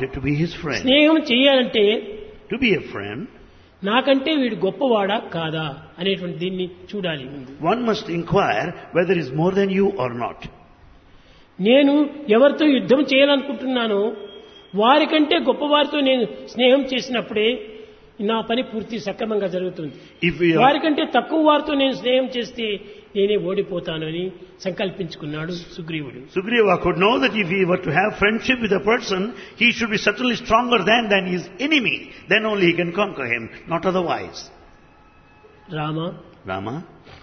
wanted to be his friend. స్నేహం చేయాలంటే To be a friend, నాకంటే వీడు గొప్పవాడా కాదా అనేటువంటి దీన్ని చూడాలి ముందు. one must inquire whether he is more than you or not. నేను ఎవరితో యుద్ధం చేయాలనుకుంటున్నానో వారికంటే గొప్పవారితో నేను స్నేహం చేసినప్పుడే నా పని పూర్తి సక్రమంగా జరుగుతుంది. If we are, వారికంటే తక్కువ వారితో నేను స్నేహం చేస్తే నేనే ఓడిపోతాను అని సంకల్పించుకున్నాడు సుగ్రీవుడు. Sugriva could know that if he were to have friendship with a person, he should be certainly stronger than his enemy. Then only he can conquer him, not otherwise. Rama, Rama,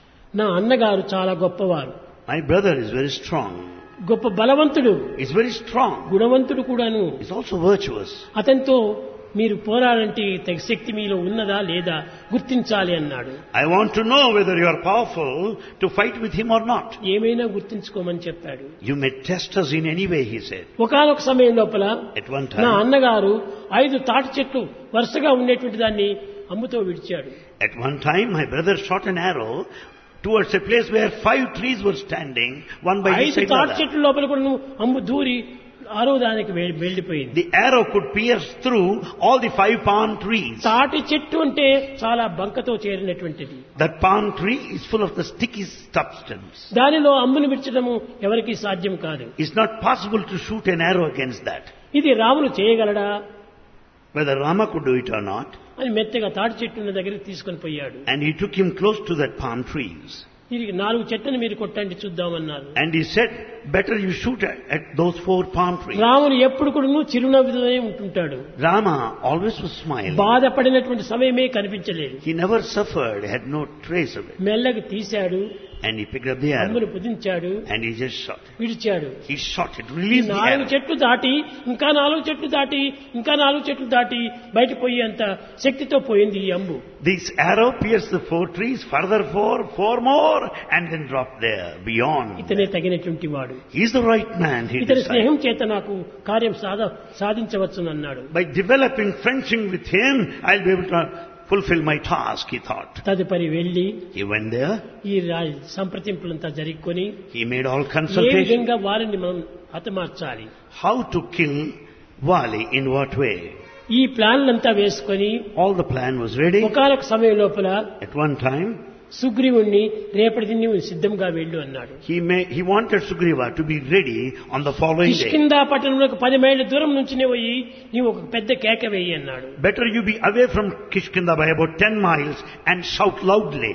నా అన్నగారు చాలా గొప్పవారు, my brother is very strong. గొప్ప బలవంతుడు, He's very strong. గుణవంతుడు కూడాను. He's also virtuous. అతనితో మీరు పోరాడంటే తగ్గ శక్తి మీలో ఉన్నదా లేదా గుర్తించాలి అన్నాడు. I want to know whether you are powerful to fight with him or not. ఏమైనా గుర్తించుకోమని చెప్పాడు. You may test us in any way, he said. ఒకానొక సమయం లోపల At one నా time, అన్నగారు 5 తాటి చెట్లు వరుసగా ఉండేటువంటి దాన్ని అమ్ముతో విడిచాడు. at one time, my brother shot an arrow towards a place where 5 trees were standing, one by each 5 side of తాటి the other. చెట్ల లోపల కూడా అమ్ము దూరి 6వ దానికి వెళ్ళిపోయింది. The arrow could pierce through all the 5 palm trees. తాటి చెట్టు అంటే చాలా బంకతో చేరినటువంటిది. That palm tree is full of the sticky substance. దానిలో అమ్మును విడిచడము ఎవరికీ సాధ్యం కాదు. It's not possible to shoot an arrow against that. ఇది రాముడు చేయగలడా Whether Rama could do it or not. అని మెత్తగా తాటి చెట్టు ఉన్న దగ్గరికి తీసుకొని పోయాడు. And he took him close to that palm trees. ఇది 4 చెట్లను మీరు కొట్టండి చూద్దామన్నారు. And he said, better you shoot at those 4 palm trees. రాముడు ఎప్పుడు కూడా చిరునవ్వుతోనే ఉంటుంటాడు. Rama always was smiling. బాధపడినటువంటి సమయమే కనిపించలేదు. He never suffered, had no trace of it. మెల్లగా తీశాడు, And he picked up the arrow అమ్మును పుదించాడు, and he just shot it. విడిచాడు. He shot it, ఈ released the 4 arrow. చెట్లు దాటి ఇంకా 4 చెట్లు దాటి ఇంకా 4 చెట్లు దాటి బయట పోయి అంత శక్తితో పోయింది ఈ అంబు. This arrow pierced the 4 trees, further 4 more, and then dropped there, beyond. ఇతనే తగినటువంటి వాడు. He is the right man, he ఇతని decided. స్నేహం చేత నాకు కార్యం సాధించవచ్చును అన్నాడు. By developing friendship with him, I'll be able to fulfill my task, he thought. తదుపరి వెళ్లి He went there, ఈ సంప్రదింపులంతా జరుపుకొని he made all A consultations. విధంగా వారిని మనం హతమార్చాలి, How to kill Vali, in what way. ఈ ప్లాన్లంతా వేసుకొని All the plan was ready. ఒకానొక సమయం లోపల At one time, సుగ్రీవుణ్ణి రేపటి నీవు సిద్ధంగా వెళ్ళు అన్నాడు. he wanted Sugriva to be ready on the following day. Kishkinda పట్టణంలో 10 మైళ్ళ దూరం నుంచి పోయి నీవు ఒక పెద్ద కేక వేయి అన్నాడు. Better you be away from Kishkinda by about 10 miles and shout loudly.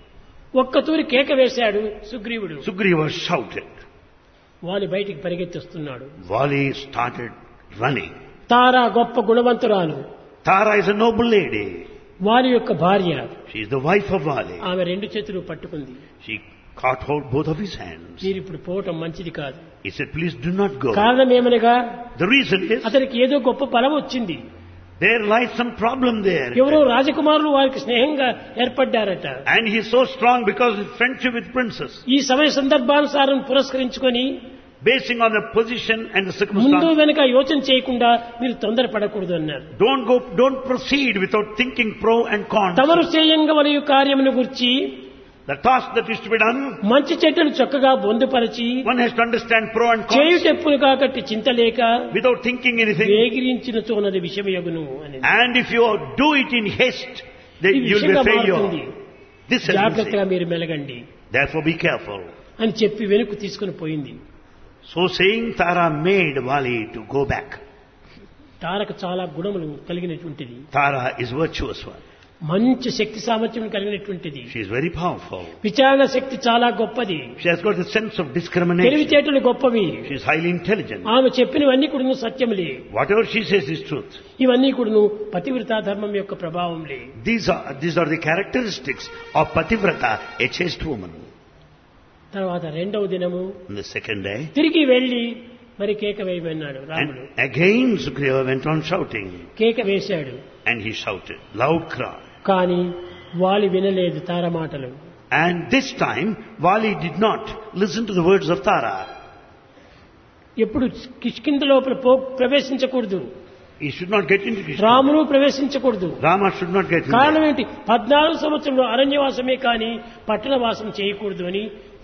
ఒక్క తూరి కేక వేశాడు సుగ్రీవుడు. Sugriva shouted. వాలి బయటికి పరిగెత్తిస్తున్నాడు. Vali started running. తారా గొప్ప గుణవంతురాలు, Tara is a noble lady. వాలి యొక్క భార్య. She is the wife of Vali. ఆమె 2 చేతులు పట్టుకుంది. She caught hold both of his hands. మీరు ఇప్పుడు పోవటం మంచిది కాదు. He said, please do not go. కారణం ఏమనగా The reason is, అతనికి ఏదో గొప్ప బలం వచ్చింది. there lies some problem there. ఎవరో రాజకుమారులు వారికి స్నేహంగా ఏర్పడ్డారట. And he is so strong because of his friendship with princess. ఈ సమయ సందర్భానుసారం పురస్కరించుకొని Basing on the position and the ముందు circumstances. వెనక యోచన చేయకుండా మీరు తొందరపడకూడదు అన్నారు. Don't proceed without thinking pro and con. తమరు చేయంగా వలయు కార్యమును గురించి The task that is to be done, మంచి చెడ్డలు చక్కగా బొందుపరచి one has to understand pro and cons చేయుటెప్పులు కాకట్టి చింతలేక without thinking anything. వేగిరించిన చోనది విషమయగును అని. And if you do it in haste, then ఈ you will విషయంగా be మారుతుంది. failure. This has been జాగ్రత్తగా said. మీరు మెలగండి Therefore be careful. అని చెప్పి వెనుక తీసుకుని పోయింది. So saying, Tara made Vali to go back. తారకు చాలా గుణములు కలిగినటువంటిది, Tara is virtuous one. మంచి శక్తి సామర్థ్యం కలిగినటువంటిది, She is very powerful. విచారణ శక్తి చాలా గొప్పది, She has got the sense of discrimination. తెలివితేటలు గొప్పవి. She is highly intelligent. ఆమె చెప్పినవన్నీ కూడా సత్యములే. Whatever she says is truth. ఇవన్నీ కూడా పతివ్రతా ధర్మం యొక్క ప్రభావంలే. These are the characteristics of Pativrata, a chaste woman. తర్వాత 2వ దినము On the second day, తిరిగి వెళ్లి మరి కేక వేయమన్నాడు రాముడు. and again Sugriva went on shouting. కేక వేశాడు. And he shouted, loud cry. కానీ వాలి వినలేదు తార మాటలు. And this time, Vali did not listen to the words of Tara. ఎప్పుడు కిష్కింద లోపల ప్రవేశించకూడదు, He should not get into Krishna. రామును ప్రవేశించకూడదు. Rama should not get into కారణం ఏంటి? 14 సంవత్సరంలో అరణ్యవాసమే కానీ పట్టణవాసం చేయకూడదు అని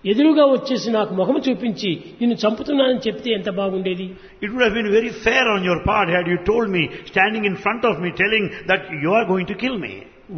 ఎదురుగా వచ్చేసి నాకు ముఖం చూపించి నిన్ను చంపుతున్నానని చెప్తే ఎంత బాగుండేది. It would have been very fair on your part had you told me, standing in front of me, telling that you are going to kill me.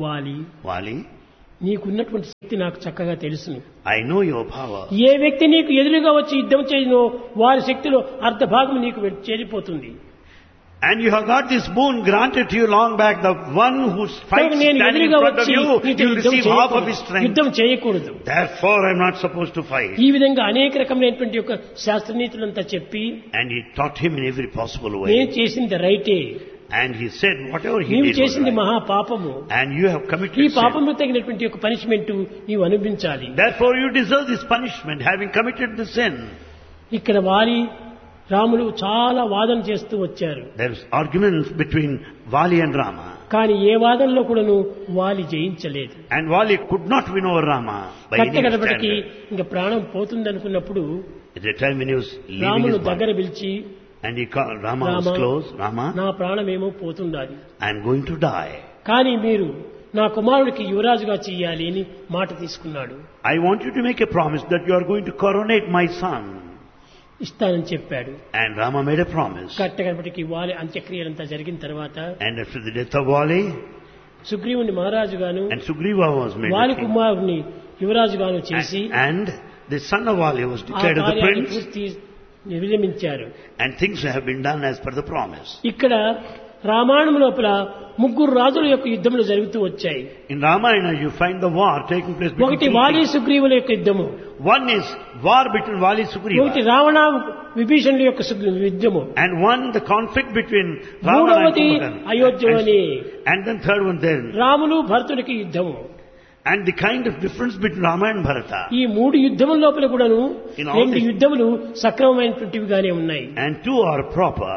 వాలి, Vali, నీకున్నటువంటి శక్తి నాకు చక్కగా తెలుసును. I know your power. ఏ వ్యక్తి నీకు ఎదురుగా వచ్చి యుద్ధం చేయనో వారి శక్తిలో అర్ధ భాగం నీకు చేరిపోతుంది. And you have got this boon granted to you long back. The one who fights నేను standing in ఎదురుగా front of వచ్చి you, you will receive half of his strength. యుద్ధం చేయకూడదు. Therefore, I am not supposed to fight. ఈ విధంగా అనేక రకమైనటువంటి యొక్క శాస్త్రనీతులంతా చెప్పి And he taught him in every possible నేను way. చేసింది రైటే, And he said, whatever he నీవు did was చేసింది right. మహా పాపము, And you have ఈ committed sin. పాపము తగినటువంటి యొక్క పనిష్మెంట్ నీవు అనుభవించాలి. Therefore, you deserve this punishment, having committed the sin. ఇక్కడ వాలి రాములు చాలా వాదన చేస్తూ వచ్చారు. There is arguments between Vali and Rama. కానీ ఏ వాదనలో కూడాను వాలి జయించలేదు. And Vali could not win over Rama by any కట్టగడపటికి standard. ఇంకా ప్రాణం పోతుందనుకున్నప్పుడు At the time when he was leaving రామును his దగ్గర body, పిలిచి, and he called, Rama was Rama, close, Rama, నా ప్రాణమేమో పోతుండాలి, I am going to die. కానీ మీరు నా కుమారుడికి యువరాజుగా చెయ్యాలి అని మాట తీసుకున్నాడు. I want you to make a promise that you are going to coronate my son. ఇస్తానని చెప్పాడు. And Rama made a promise. కట్టగడపటికి వాలి అంత్యక్రియలంతా జరిగిన తర్వాత And after the death of Vali, సుగ్రీవుని మహారాజుగాను and Sugriva was made వాలి the king. కుమారుని యువరాజుగాను చేసి And the son of Vali was ఆ declared as the కార్యాన్ని prince. పూర్తి విరమించారు. And things have been done as per the promise. ఇక్కడ రామాయణం లోపల ముగ్గురు రాజుల యొక్క యుద్ధములు జరుగుతూ వచ్చాయి. In Ramayana, you find the war taking place between ఒకటి two వాలి kings. సుగ్రీవుల యొక్క యుద్ధము, One is war between Vali ఒకటి Sugriva, రావణ విభీషణుల యొక్క యుద్ధము, and one the conflict between Ravana and మూడవది Kumbhakarna. అయోధ్యలోని And then third one then. Ramulu భరతుడికి యుద్ధము. And the kind of difference between Rama and Bharata. ఈ మూడు యుద్ధముల లోపల కూడాను In all రెండు these- యుద్ధములు సక్రమమైనటువంటివిగానే ఉన్నాయి. And two are proper.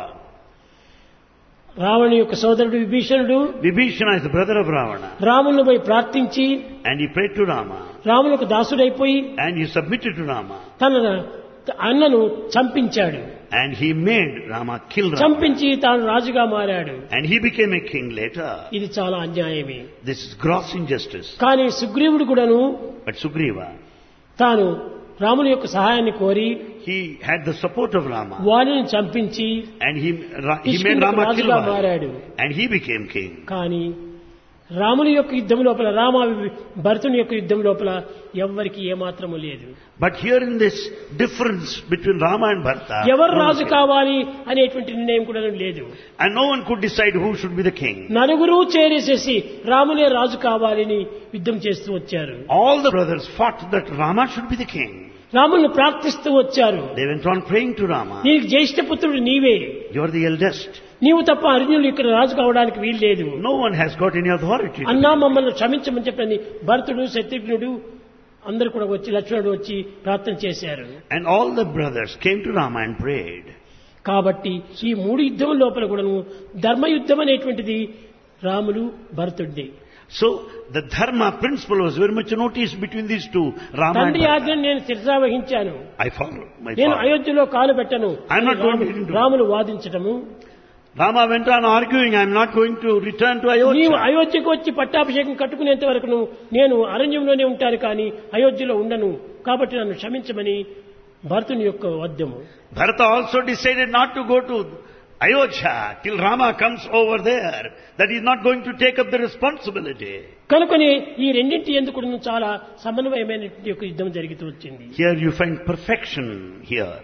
రావణుని యొక్క సోదరుడు విభీషణుడు Vibhishana is the brother of Ravana. రాములను పోయి ప్రార్థించి And he prayed to Rama. రాములకు దాసుడైపోయి And he submitted to Rama. తన అన్నను చంపించాడు. And he made Rama kill Rama. చంపించి తాను రాజుగా మారాడు. And he became a king later. ఇది చాలా అన్యాయమే. This is gross injustice. కానీ సుగ్రీవుడు కూడాను But Sugriva, తాను రాముని యొక్క సహాయాన్ని కోరి he had the support of Rama. వాలిని చంపించి And he made కిష్కింధకు Rama kill రాజుగా Vali. మారాడు. And he became king. కానీ రాముని యొక్క యుద్ధం లోపల భరతుని యొక్క యుద్ధం లోపల ఎవ్వరికి ఏమాత్రము లేదు. But here in this difference between Rama and Bharata, ఎవరు no one రాజు said. కావాలి అనేటువంటి నిర్ణయం కూడా లేదు. And no one could decide who should be the king. నలుగురు చేరేసేసి రామునే రాజు కావాలని యుద్ధం చేస్తూ వచ్చారు. All the brothers fought that Rama should be the king. రాముని ప్రార్థిస్తూ వచ్చారు. They went on praying to Rama. నీకు జ్యేష్ఠ పుత్రుడు నీవే, You are the eldest. నీవు తప్ప అర్జునుడు ఇక్కడ రాజు కావడానికి వీల్లేదు. No one has got any authority. అన్నా మమ్మల్ని క్షమించమని చెప్పని భరతుడు శత్రుఘ్నుడు అందరు కూడా వచ్చి లక్ష్మణుడు వచ్చి ప్రార్థన చేశారు. And all the brothers came to Rama and prayed. కాబట్టి ఈ మూడు యుద్ధం లోపల కూడాను ధర్మయుద్ధం అనేటువంటిది Ramulu భరతుడిది. So the dharma principle was very much noticed between these two, Rama and తండ్రి Bharata. ఆజ్ఞను నేను శిరసావహించాను, I follow my నేను father. అయోధ్యలో కాలు పెట్టను I'm not going to do- Ramulu వాదించటము. Rama went on arguing, I am not going to return to నీవు Ayodhya. అయోధ్యకు వచ్చి పట్టాభిషేకం కట్టుకునేంత వరకు నేను అరణ్యంలోనే ఉంటాను కానీ అయోధ్యలో ఉండను, కాబట్టి నన్ను క్షమించమని భరతుని యొక్క వద్యము. Bharata also decided not to go to Ayodhya till Rama comes over there, that he is not going to take up the responsibility. కనుకనే ఈ రెండింటి ఎందుకు చాలా సమన్వయమైనటువంటి యొక్క యుద్ధం జరుగుతూ వచ్చింది. Here you find perfection here.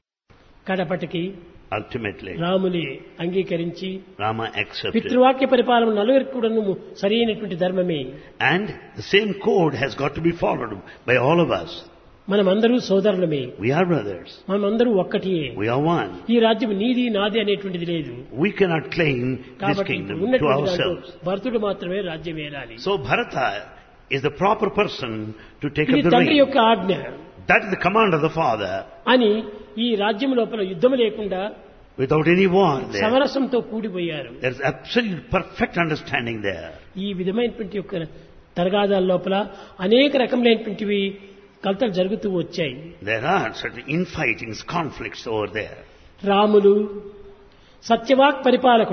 కడపటికి Ultimately, రాముని అంగీకరించి Rama accepted. పితృవాక్య పరిపాలన నలుగురికి కూడా సరైనటువంటి ధర్మమే. And the same code has got to be followed by all of us. మనమందరూ సోదరులమే, We are brothers. మనమందరూ ఒక్కటియే. We are one. ఈ రాజ్యం నీది నాది అనేటువంటిది లేదు. We cannot claim this కాబట్టి kingdom to ఉన్నటువంటి దాంట్లో ourselves. భరతుడు మాత్రమే రాజ్యం ఏలాలి. So Bharata is the proper person to take ఇది up the తండ్రి reign. యొక్క ఆజ్ఞ That is the command of the father. అని ఈ రాజ్యం లోపల యుద్ధం లేకుండా Without any war there. సమరసంతో కూడిపోయారు. There is absolute perfect understanding there. ఈ విధమైనటువంటి యొక్క తరగాదాల లోపల అనేక రకములైనటువంటివి కలతలు జరుగుతూ వచ్చాయి. There are certain infightings, conflicts over there. Ramulu సత్యవాక్ పరిపాలకుడు,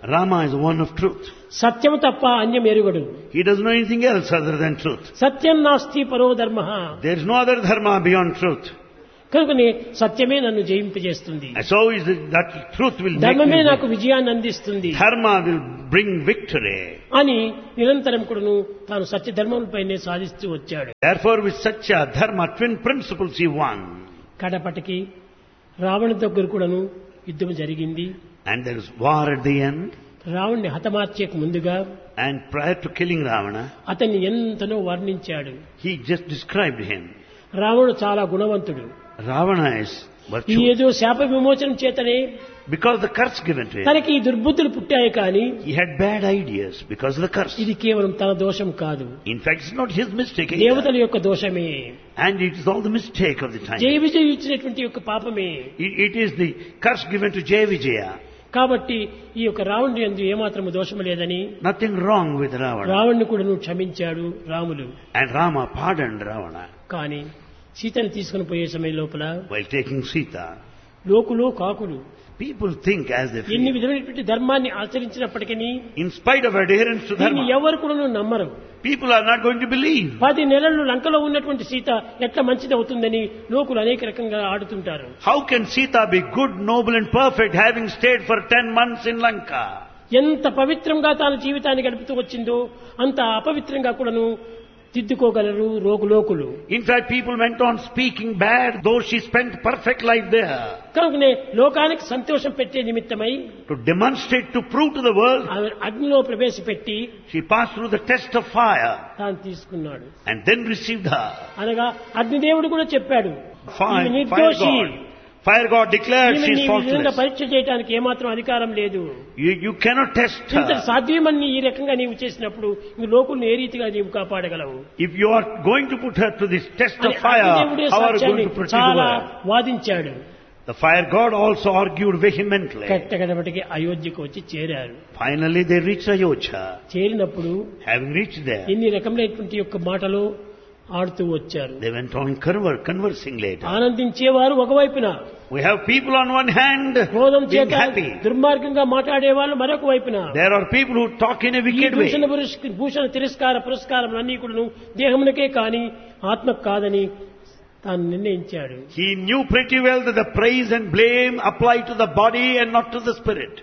Rama is one of truth. సత్యము తప్ప అన్యం ఎరుగడు. He doesn't know anything else other than truth. సత్యం నాస్తి పరో ధర్మః. There is no other dharma beyond truth. కనుకనే సత్యమే నన్ను జయింపజేస్తుంది. And so is it that truth will make ధర్మమే me నాకు విజయాన్ని అందిస్తుంది dharma will bring victory. అని నిరంతరం కూడాను తాను సత్య ధర్మంపైనే సాధిస్తూ వచ్చాడు. Therefore with satya, dharma, twin principles he won. కడపటికి Ravana దగ్గర కూడాను యుద్ధం జరిగింది. And there is war at the end. రావణ్ణి హతమార్చేక ముందుగా And prior to killing Ravana, అతన్ని ఎంతనో వర్ణించాడు. he just described him. రావణుడు చాలా గుణవంతుడు. Ravana is ఈ virtuous. ఏదో శాప విమోచనం చేతనే Because the curse given to him. తనకి ఈ దుర్బుద్ధులు పుట్టాయి కానీ He had bad ideas because of the curse. ఇది కేవలం తన దోషం కాదు, In fact, it's not his mistake either. దేవతల యొక్క దోషమే. And it is all the mistake of the time. జయ విజయం ఇచ్చినటువంటి యొక్క పాపమే. It is the curse given to Jaya Vijaya. కాబట్టి ఈ యొక్క రావణుడి యందు ఏమాత్రము దోషము లేదని Nothing wrong with Ravana. రావణ్ణి కూడా నువ్వు క్షమించాడు Ramulu. And Rama pardoned Ravana కానీ సీతను తీసుకుని పోయే సమయం లోపల while taking Sita. లోకులు కాకులు People think as they ఎన్ని feel. విధమైనటువంటి ధర్మాన్ని ఆచరించినప్పటికీ In spite of adherence to దీన్ని dharma, ఎవరు కూడా నమ్మరు. people are not going to believe. 10 నెలలు లంకలో ఉన్నటువంటి సీత ఎట్లా మంచిది అవుతుందని లోకులు అనేక రకంగా ఆడుతుంటారు. How can Sita be good, noble and perfect having stayed for 10 months in Lanka? ఎంత పవిత్రంగా తాను జీవితాన్ని గడుపుతూ వచ్చిందో అంత అపవిత్రంగా కూడాను దిద్దుకోగలరు లోకులు. In fact, people went on speaking bad, though she spent perfect life there. కనుకనే లోకానికి సంతోషం పెట్టే నిమిత్తమై To demonstrate, to prove to the world, ఆమె అగ్నిలో ప్రవేశపెట్టి she passed through the test of fire తాను తీసుకున్నాడు. and then received her. అనగా అగ్నిదేవుడు కూడా చెప్పాడు, ఈమె Fire నిర్దోషి, God. Fire God declared she ఈమె is నీ విధంగా faultless. పరీక్ష చేయడానికి ఏమాత్రం అధికారం లేదు. You cannot test ఇంత her. సాధ్యమని ఈ రకంగా నీవు చేసినప్పుడు ఈ లోకుల్ని ఏ రీతిగా నీవు కాపాడగలవు If you are going to put her to this test అని of fire, అగ్నిదేవుడే how are you సాక్ష్యాన్ని going to protect చాలా her? వాదించాడు. The fire God also argued vehemently. కట్టగడపటికి అయోధ్యకు వచ్చి చేరారు. Finally they reached Ayodhya. చేరినప్పుడు Having reached there, ఎన్ని రకములైనటువంటి యొక్క మాటలు ఆడుతూ వచ్చారు. they went on conversing later. ఆనందించేవారు ఒకవైపున, We have people on one hand క్రోధం being చేత happy. దుర్మార్గంగా మాట్లాడే వాళ్ళు మరొక వైపున. There are people who talk in a ఈ wicked way. భూషణ తిరస్కార పురస్కారం అన్ని కూడా దేహమునకే కాని ఆత్మకు కాదని తాను నిర్ణయించాడు. He knew pretty well that the praise and blame apply to the body and not to the spirit.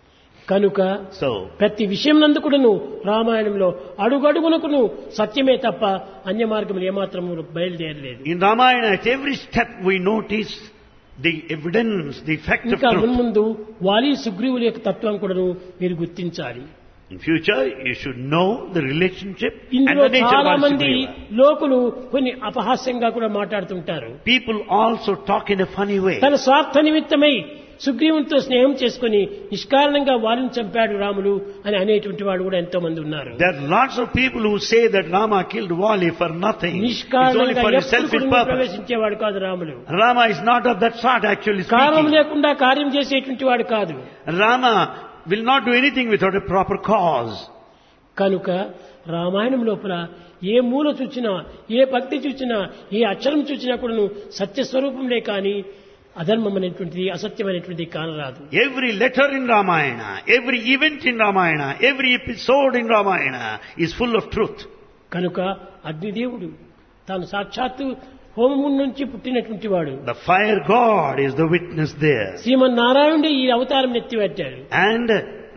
కనుక So, ప్రతి విషయం నందు కూడాను రామాయణంలో అడుగడుగునకును సత్యమే తప్ప అన్య మార్గములు ఏమాత్రము బయలుదేరలేదు. in Ramayana, at every step we notice the evidence, the fact of ఇంకా truth. మున్ముందు వాలి సుగ్రీవుల యొక్క తత్వం కూడాను మీరు గుర్తించాలి. In future, you should know the relationship and ఇందులో the nature చాలా of మంది Sugriva. లోకులు కొన్ని అపహాస్యంగా కూడా మాట్లాడుతుంటారు. People also talk in a funny way. తన స్వార్థ నిమిత్తమై సుగ్రీవునితో స్నేహం చేసుకుని నిష్కారణంగా వారిని చంపాడు రాములు అని అనేటువంటి వాడు కూడా ఎంతో మంది ఉన్నారు. There are lots of people who say that Rama killed Wali for nothing. It's only నిష్కారణంగా for his ఎప్పుడు selfish కూడా purpose. ప్రవేశించేవాడు కాదు Ramulu. Rama is not of that sort, actually కారణం speaking. లేకుండా కార్యం చేసేటువంటి వాడు కాదు. Rama will not do anything without a proper cause. కనుక రామాయణం లోపల ఏ మూల చూచినా, ఏ భక్తి చూచినా, ఏ అక్షరం చూచినా కూడా సత్యస్వరూపంలే కానీ అధర్మం అనేటువంటిది అసత్యమైనటువంటిది కానరాదు. Every letter in Ramayana, every event in Ramayana, every episode in Ramayana is full of truth. కనుక అగ్నిదేవుడు తాను సాక్షాత్తు హోమము నుంచి పుట్టినటువంటి వాడు. The fire God is the witness there. శ్రీమన్నారాయణుడే ఈ అవతారం ఎత్తిపెట్టాడు. And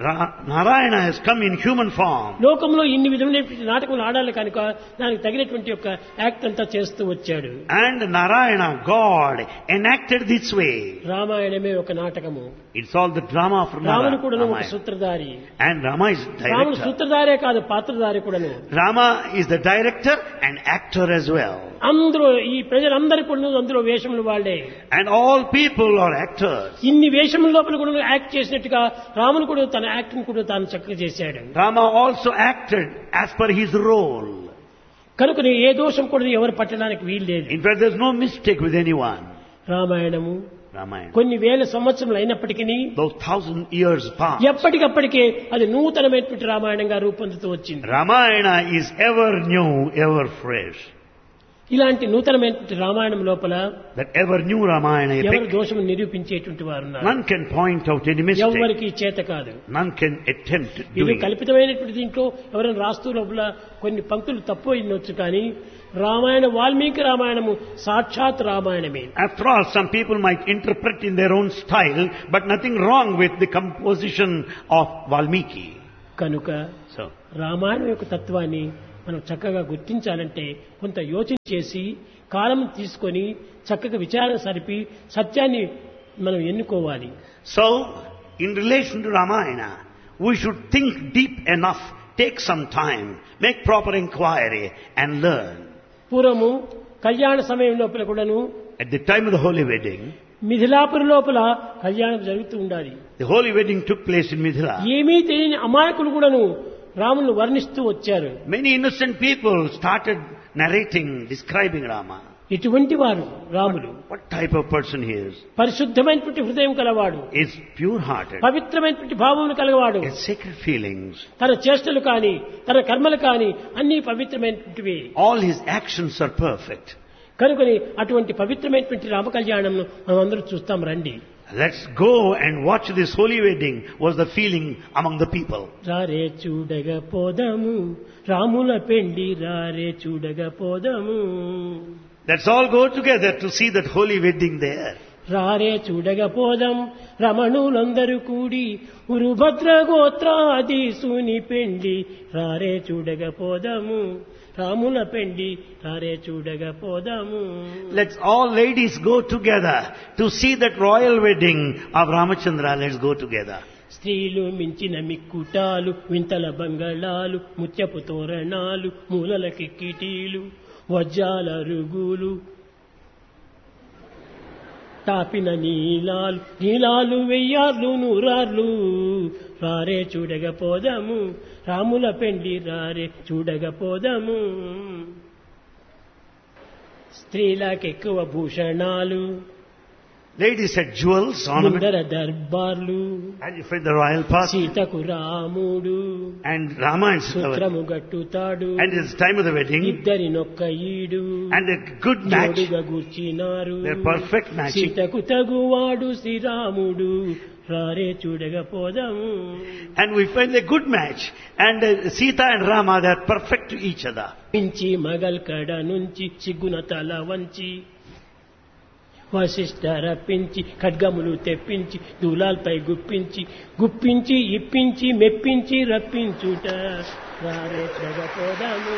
Narayana has come in human form. లోకంలో ఇన్ని విధమైనటువంటి నాటకములు ఆడాలి కనుక దానికి తగినటువంటి యొక్క యాక్ట్ అంతా చేస్తూ వచ్చాడు. And Narayana, God, enacted this way. రామాయణమే ఒక నాటకము. It's all the drama from రాముడు కూడా ఒక Ramayana. సూత్రధారి. And Rama is రాముడు director. సూత్రధారే కాదు, పాత్రధారి కూడాను. Rama is the director and actor as well. అందరూ ఈ ప్రజలందరూ కూడా అందులో వేషములు వాళ్లే. And all people are actors. ఇన్ని వేషముల లోపల కూడా యాక్ట్ చేసినట్టుగా రాముడు కూడా తన యాక్టింగ్ కూడా తాను చక్కగా చేశాడు. Rama also acted as per his role. కనుక ఏ దోషం కూడా ఎవరు పట్టడానికి వీలు లేదు. In fact, there's no mistake with anyone. Ramayanamu Ramayana. కొన్ని వేల సంవత్సరములు అయినప్పటికీ Those 1000 years past. ఎప్పటికప్పటికే అది నూతనమైనటువంటి రామాయణంగా రూపొందుతూ వచ్చింది. Ramayana is ever new, ever fresh. ఇలాంటి నూతనమైనటువంటి రామాయణం లోపల that ever new Ramayana ఎవరు epic, దోషము నిరూపించేటువంటి వారు ఉన్నారు. none can point out any mistake. ఎవరికి చేత కాదు. None can attempt ఇది doing it. కల్పితమైనటువంటి దీంట్లో ఎవరైనా రాస్తూ లోపల కొన్ని పంక్తులు తప్పు అయినొచ్చు కానీ రామాయణ వాల్మీకి రామాయణము సాక్షాత్ రామాయణమే. After all, some people might interpret in their own style, but nothing wrong with the composition of Valmiki. కనుక So, రామాయణం యొక్క తత్వాన్ని మనం చక్కగా గుర్తించాలంటే కొంత యోచన చేసి కాలం తీసుకొని చక్కగా విచారణ సరిపి సత్యాన్ని మనం ఎన్నుకోవాలి. so in relation to Ramayana, we should think deep enough, take some time, make proper inquiry and learn. పూర్వము కళ్యాణ సమయం లోపల కూడాను At the time of the holy wedding, Mithilapuri లోపల కళ్యాణం జరుగుతూ ఉండాలి. the holy wedding took place in Mithila. ఏమీ తెలియని అమాయకులు కూడాను రామును వర్ణిస్తూ వచ్చారు. Many innocent people started narrating, describing Rama. ఇటువంటి వారు Ramulu What type of person he is? పరిశుద్ధమైనటువంటి హృదయం కలవాడు, Is pure-hearted, పవిత్రమైనటువంటి భావములు కలవాడు, has sacred feelings. తన చేష్టలు కాని తన కర్మలు కాని అన్ని పవిత్రమైనటువంటివి. All his actions are perfect. కనుకొని అటువంటి పవిత్రమైనటువంటి రామ కళ్యాణం మనం అందరూ చూస్తాం రండి. Let's go and watch this holy wedding, was the feeling among the people. రారే చూడగ పోదాము రాముల పెండి రారే చూడగ పోదాము. Let's all go together to see that holy wedding there. రారే చూడగ పోదాం రమణులందరూ కూడి ఉరుభద్ర గోత్రాధీసుని పెండి రారే చూడగ పోదాము రాముల పెండి రారే చూడగ పోదాము. Let's all ladies go together to see that royal wedding of Ramachandra. Let's go together. స్త్రీలు మించిన మిక్కుటాలు వింతల బంగళాలు ముత్యపు తోరణాలు మూలల కిక్కిటీలు వజ్రాల రుగులు తాపిన నీలాలు నీలాలు వెయ్యార్లు నూరార్లు రారే చూడగ పోదాము రాముల పెండి రారే చూడగ పోదాము. స్త్రీలకెక్కువ భూషణాలు Ladies had jewels, ornaments, ముందర దర్బార్లు and you find the royal path. సీతకు రాముడు And Rama and Sita, సూత్రము గట్టుతాడు and it's time of the wedding, ఇద్దరి నొక్క ఈడు and a good match. జోడుగా కూర్చినారు They're perfect matching. సీతకు తగువాడు శ్రీరాముడు రారే చూడగ పోదాము. And we find a good match. And Sita and Rama, they're perfect to each other. పించి Magal కడ నుంచి సిగ్గున తల వంచి వశిష్ఠ రప్పించి ఖడ్గములు తెప్పించి దూలాల్పై గుప్పించి గుప్పించి ఇప్పించి మెప్పించి రప్పించుట రారే చూడగ పోదాము.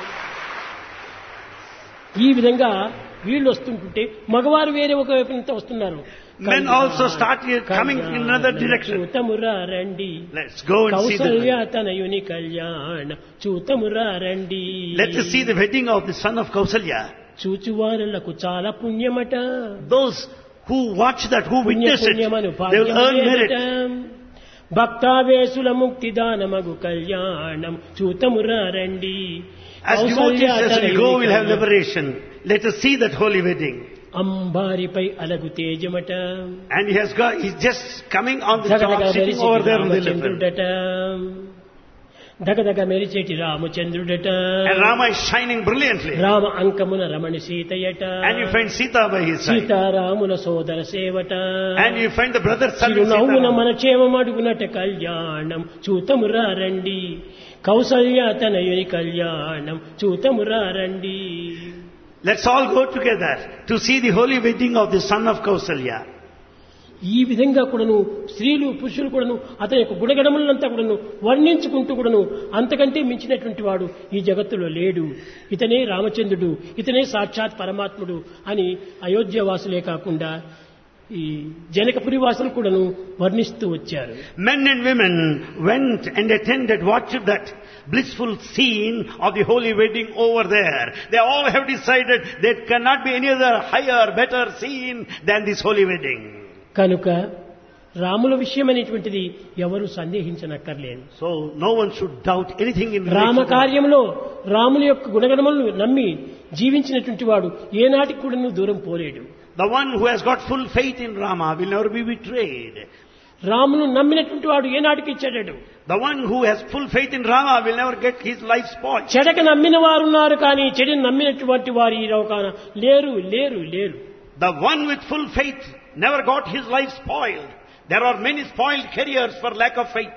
ఈ విధంగా వీళ్ళు వస్తుంటుంటే మగవారు వేరే ఒక వైపు నుంచి వస్తున్నారు. Men also start here coming in another direction. చూతమురా రండి Let's go and see Kaushalya the, తనయుని కళ్యాణ చూతమురా రండి. let us see the wedding of the son of Kausalya. చూచువారులకు చాలా పుణ్యమట. Those who watch that, who witness it, పుణ్యమను they will earn merit. భక్తావేశుల ముక్తిదానమగు కళ్యాణం చూతమురా రండి. As devotees, as we go, we'll have liberation. Let us see that holy wedding. అంబారిపై అలగు తేజమట. And he's just coming on the top, sitting over there on the elephant. రామచంద్రుడట దగదగ మెరిచేటి రామచంద్రుడట. And Rama is shining brilliantly. Rama అంకమున Ramani సీతయట. And you find Sita by his side. సీతారాముల సోదర సేవట. And you find the brother son of చిరునవ్వున Sita. మన క్షేమమడుగునట కళ్యాణం చూతమురా రండి. కౌసల్య తనయుని కళ్యాణం చూతమురా రండి. Let's all go together to see the holy wedding of the son of Kausalya. ఈ విధంగా కూడాను స్త్రీలు పురుషులు కూడాను అతని యొక్క గుణగణములంతా కూడాను వర్ణించుకుంటూ కూడాను అంతకంటే మించినటువంటి వాడు ఈ జగత్తులో లేడు, ఇతనే రామచంద్రుడు, ఇతనే సాక్షాత్ పరమాత్ముడు అని అయోధ్య వాసులే కాకుండా ఈ జనకపురి వాసులు కూడాను వర్ణిస్తూ వచ్చారు. Men and women went and attended, watched that blissful scene of the holy wedding over there. They all have decided there cannot be any other higher, better scene than this holy wedding. కనుక రాముల విషయం అనేటువంటిది ఎవరు సందేహించనక్కర్లేదు. So no one should doubt anything in Rama relation to కార్యంలో రాముల యొక్క గుణగణములను నమ్మి జీవించినటువంటి వాడు ఏనాటికి కూడా దూరం పోలేడు. the one who has got full faith in Rama will never be betrayed. రామును నమ్మినటువంటి వాడు ఏనాటికి చెడడు. The one who has full faith in Rama will never get his life spoiled. చెడక నమ్మిన వారు ఉన్నారు కానీ చెడుని నమ్మినటువంటి వారు ఈ లోకాన లేరు లేరు లేరు. The one with full faith never got his life spoiled. There are many spoiled careers for lack of faith.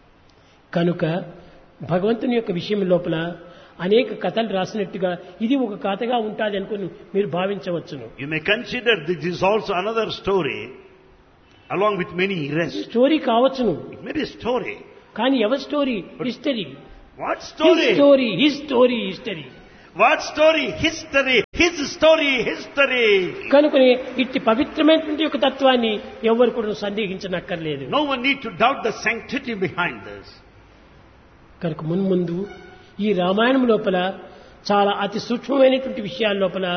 కనుక భగవంతుని యొక్క విషయం లోపల అనేక కథలు రాసినట్టుగా ఇది ఒక కథగా ఉంటుంది అనుకుని మీరు భావించవచ్చును. You may consider this is also another story along with many rest. Story కావచ్చును. It may be a story. కానీ ఎవరి story? History. What story? His story history. What story? History. His story, history. కనుకనే ఇట్టి పవిత్రమైనటువంటి ఒక తత్వాన్ని ఎవరు కూడా సందేహించనక్కర్లేదు. No one need to doubt the sanctity behind this. కనుక మున్ముందు ఈ రామాయణం లోపల చాలా అతి సూక్ష్మమైనటువంటి విషయాల లోపల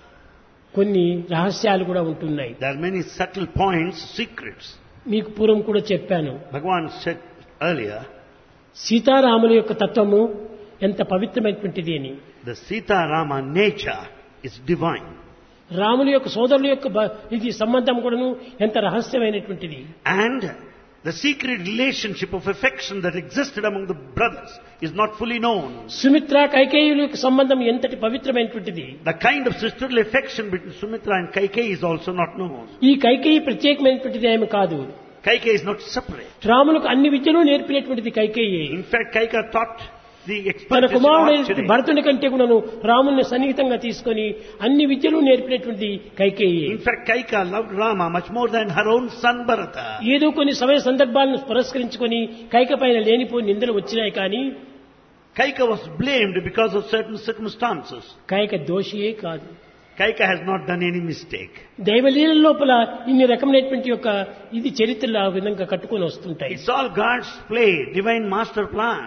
కొన్ని రహస్యాలు కూడా ఉంటున్నాయి. There are many subtle points, secrets. మీకు పూర్వం కూడా చెప్పాను. Bhagavan said earlier, సీతారాముల యొక్క తత్వము ఎంత పవిత్రమైనటువంటిది అని. the Sita Rama nature is divine. రాముల యొక్క సోదరుల యొక్క ఇది సంబంధం కూడాను ఎంత రహస్యమైనటువంటిది. And the secret relationship of affection that existed among the brothers is not fully known. Sumitra కైకేయుల యొక్క సంబంధం ఎంతటి పవిత్రమైనటువంటిది. The kind of sisterly affection between Sumitra and Kaikeyi is also not known. ఈ కైకేయి ప్రత్యేకమైనటువంటిది ఏమి కాదు. Kaikeyi is not separate. రాములకు అన్ని విద్యలు నేర్పినటువంటిది Kaikeyi. In fact, Kaikeyi taught the తన expertise in కుమారుడైన archery. భరతుని కంటే కూడాను రాముని సన్నిహితంగా తీసుకొని అన్ని విద్యలు నేర్పినటువంటి Kaikeyi. In fact, Kaikeyi loved Rama much more than her own son Bharata. ఏదో కొన్ని సమయ సందర్భాలను పురస్కరించుకొని కైక పైన లేనిపోని నిందలు వచ్చినాయి కానీ Kaikeyi was blamed because of certain circumstances. Kaika దోషియే కాదు. Kaikeyi has not done any mistake. దైవలీల లోపల ఇన్ని రకమైనటువంటి యొక్క ఇది చరిత్రలు ఆ విధంగా కట్టుకొని వస్తుంటాయి. It's all God's play, divine master plan.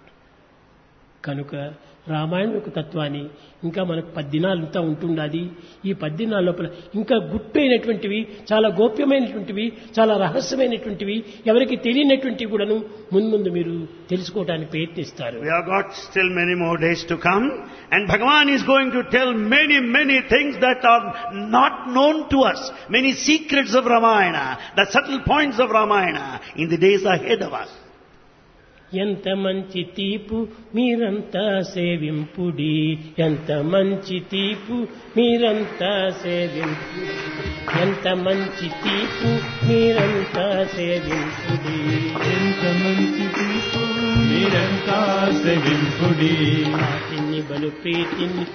కనుక రామాయణం యొక్క తత్వాన్ని ఇంకా మనకు 10 దినాలంతా ఉంటుండాది. ఈ 10 దినాల లోపల ఇంకా గుట్టైనటువంటివి, చాలా గోప్యమైనటువంటివి, చాలా రహస్యమైనటువంటివి, ఎవరికి తెలియనటువంటివి కూడాను ముందు మీరు తెలుసుకోవడానికి ప్రయత్నిస్తారు. We have got still many more days to come, and Bhagavan is going to tell many things that are not known to us, many secrets of Ramayana, the subtle points of Ramayana in the days ahead of us. ఎంత మంచి తీపు మీరంతా సేవింపుడి, ఎంత మంచి తీపు మీరంతా సేవింపుడి, ఎంత మంచి తీపు మీరంతా సేవింపుడి, ఎంత మంచి తీపు మీరంతా సేవింపుడి, బలు ప్రీతిని